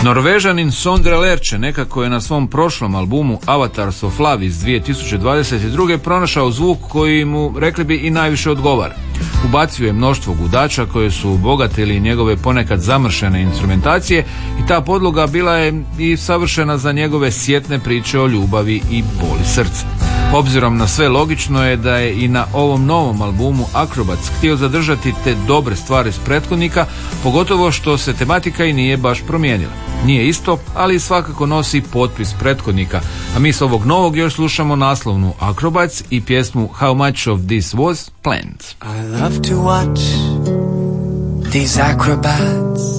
Norvežanin Sondre Lerche nekako je na svom prošlom albumu Avatars of Love iz 2022. pronašao zvuk koji mu, rekli bi, i najviše odgovara. Ubacio je mnoštvo gudača koje su obogatili njegove ponekad zamršene instrumentacije i ta podloga bila je i savršena za njegove sjetne priče o ljubavi i boli srca. Obzirom na sve, logično je da je i na ovom novom albumu Acrobats htio zadržati te dobre stvari s prethodnika, pogotovo što se tematika i nije baš promijenila. Nije isto, ali svakako nosi potpis prethodnika, a mi s ovog novog još slušamo naslovnu Acrobats i pjesmu How Much of This Was Planned. I love to watch these acrobats